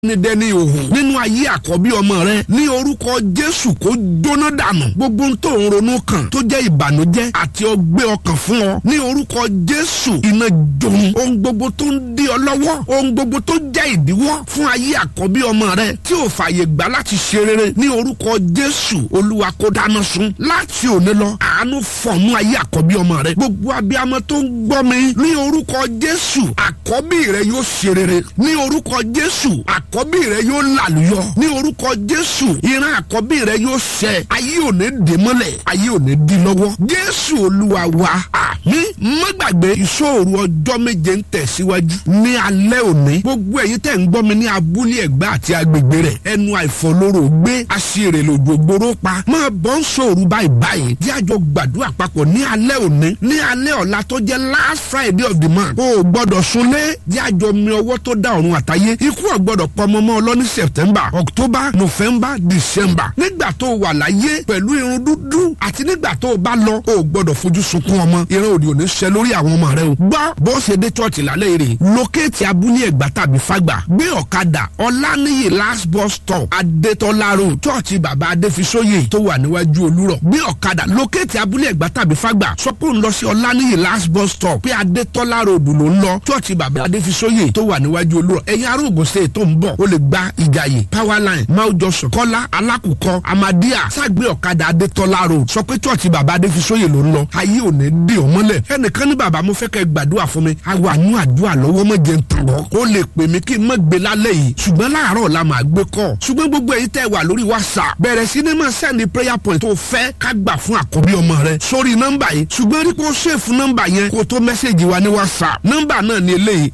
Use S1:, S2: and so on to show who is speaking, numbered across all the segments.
S1: ní dẹni òhun nínú ayé àkọ́bí ọmọ rẹ ní orúkọ Jésù kó jóná dànù gbogbo tó ń ronú kàn tó jẹ́ ìbànújẹ́ àti ọgbẹ́ ọkàn fún ọ ní orúkọ Jésù iná jóun ohun gbogbo tó ń dí ọ lọ́wọ́ ohun gbogbo tó jẹ́ ìdíwọ́ fún ayé àkọ́bí ọmọ rẹ tí ò fààyè gbà láti ṣe rere ní orúkọ Jésù Olúwa kó dáná sun láti òní lọ àánú fọ̀nù ayé àkọ́bí ọmọ rẹ gbogbo abiyamọ tó ń gbọ́ mi ní orúkọ Jésù àkọ́bí rẹ yóò ṣe rere ní orúkọ Jésù àkọ́bí rẹ yóò làlùyọ ní orúkọ Jésù ìran àkọ́bí rẹ yóò ṣẹ ayé ò ní dè mọ́lẹ̀ ayé ò ní dí lọ́wọ́ Jésù Olúwa wa àmín. Má gbàgbé ìṣòro ọjọ́ méje ń tẹ̀síwájú ní alẹ́ òní gbogbo ẹ̀yin tẹ̀ ń gbọ́ mi ní abúlé Ẹ̀gbá àti agbègbè rẹ̀ ẹnu àìfọlóró gbé aṣèrè lòjògbòrò pa máa bọ́ ń ṣòro báyìí tí àjọ gbàdúrà papọ̀ ní alẹ́ òní ní alẹ́ ọ̀la tó jẹ́ last Friday of the month o gbọ́dọ̀ sunlé tí àjọ mi ọwọ́ tó dá ọ̀run àtayé ikú ò gbọ́dọ̀ pọmọmọ ọlọ́ní September October November December nígbà tó wà láyé pẹ̀lú irun dúdú àti nígbà tó bá lọ o gbọ́dọ̀ fojú sunkún ọmọ irun òdì òní ṣẹ lórí àwọn ọmọ rẹ o gbọ́ bó ṣe dé chọ́ọ̀chì lálẹ́ rè lókèétì abúlé Ẹ̀gbá tàbí Fágbà gbé ọ̀kadà Ọláníyì last bus stop Adétọ́lá road chọ́ọ̀chì bàbá Adéfisóyè tó wà níwájú Olúrọ̀ gbé ọ̀kadà lókèétì abúlé Ẹ̀gbá tàbí Fágbà sọ pé ó ń lọ sí Ọláníyì last bus stop pé Adétọ́lá road ló ń lọ chọ́ọ̀chì bàbá Adéfisóyè tó wà níwájú Olúrọ̀ ẹ̀yin ará Ògùn state tó ń bọ̀ ó lè gba Ìjàyè Powerline Máwùjọsùn Kọ́lá Alákùkọ Amadíà ságbé ọ̀kadà Adétọ́lá road sọ pé chọ́ọ̀chì bàbá Adéfisóyè ló ń lọ ayé ò ní dì ọ́ mọ́lẹ̀ ẹnìkan ní bàbá mo fẹ́ kẹ́ gbàdúrà fún mi àwọn àánú àdúrà lọ́wọ́ mọ̀ jẹ́ ń tàn wọ́ ó lè pè mí kí n mọ̀ gbé lálẹ́ yìí ṣùgbọ́n láàárọ̀ la máa gbé kọ́ ṣùgbọ́n gbogbo èyí tẹ́ wà lórí WhatsApp bẹ̀rẹ̀ sí ní máa sẹ́ni prayer point tó fẹ́ ká gbà fún àkọ́bí ọmọ rẹ sórí nọ́mbà yìí ṣùgbọ́n rí pé ó ṣèfù nọ́mbà yẹn kó tó mẹ́sẹ̀gì wa ní WhatsApp nọ́mbà náà ni eléyìí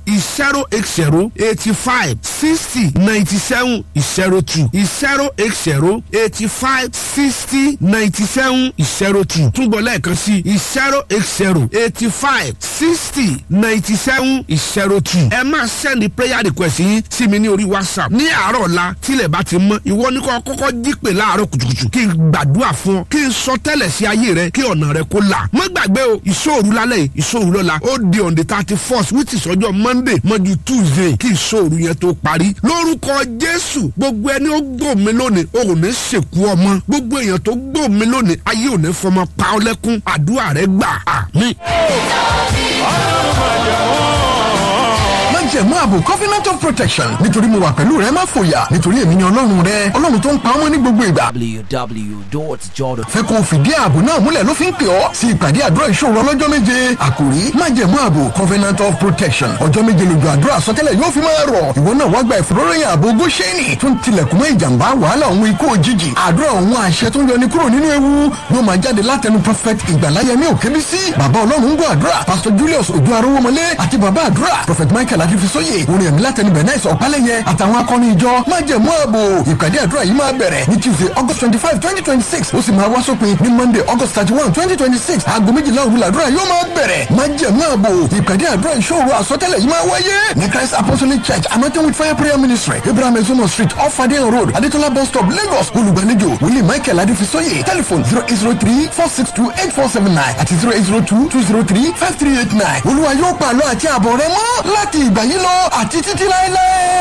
S1: 08085609702 08085609702 túnbọ̀ lẹ́ẹ̀kan sí 08085609702 ẹ máa sẹ́ni prayer request yín sí mi ní orí WhatsApp ní àárọ̀ ọ̀la tílẹ̀ bá ti mọ́ ìwọ ní kó kọ́kọ́ jí pè láàárọ̀ kùtùkùtù kí n gbàdúrà fún ọ kí n sọ tẹ́lẹ̀ sí ayé rẹ kí ọ̀nà rẹ kó là má gbàgbé o ìṣòro lálẹ́ yìí ìṣòro lọ́la ó di on the 31st which is ọjọ́ Monday mọ́jú Tuesday kí ìṣòro yẹn tó parí lórúkọ Jésù gbogbo ẹni ó gbọ́ mi lónìí o ò ní ṣèkú ọmọ gbogbo èèyàn tó gbọ́ mi lónìí ayé ò ní fọmọ pa ọ lẹ́kún àdúrà rẹ gbà àmín.
S2: Májẹ̀mú ààbò Covenant of Protection nítorí mo wà pẹ̀lú rẹ má fòyà nítorí èmi ni Ọlọ́run rẹ Ọlọ́run tó ń pa ọmọ ní gbogbo ìgbà. fẹ́ kó o fìdí ààbò náà múlẹ̀ ló fi ń pè ọ́ sí ìpàdé àdúrà ìṣòro ọlọ́jọ́ méje àkòrí májẹ̀mú ààbò Covenant of Protection ọjọ́ méje lójú àdúrà àsọtẹ́lẹ̀ yóò fi máa rọ̀ ìwọ náà wá gba ìfòróròyìn ààbò Góṣẹ́nì tó ń tilẹ̀kùn mọ́ ìjàmbá wàhálà òun ikú òjijì àdúrà òun àṣẹ tó ń yọni kúrò nínú ewu yóò máa jáde látẹnu Prophet Ìgbàláyẹmí Òkèbísí bàbá Ọlọ́run ń gbọ́ àdúrà Pastor Julius Ojú Arówómọlé àti bàbá àdúrà Prophet Michael Adéfisóyè orin ẹ̀mí látẹnu Bernice Ọ̀pálẹ̀yẹ àtàwọn akọni ìjọ májẹ̀mú ààbò ìpàdé àdúrà yìí máa bẹ̀rẹ̀ ní Tuesday August 25 2026 ó sì máa wá sópin ní Monday August 31 2026 aago 12 òru làdúrà yóò máa bẹ̀rẹ̀ májẹ̀mú ààbò ìpàdé àdúrà ìṣòro àsọtẹ́lẹ̀ yìí máa wáyé ní Christ Apostolic Church Anointing with Fire Prayer Ministry Abraham Ezomo Street off Adeyan Road Adetola bus stop Lagos olùgbàlejò wòlíì Michael Adéfisóyè telephone 0803-462-8479 àti 0802-203-5389 olúwa yóò pàlọ́ àti àbọ̀ rẹ mọ́ láti ìgbà yìí lọ àti títí láéláé.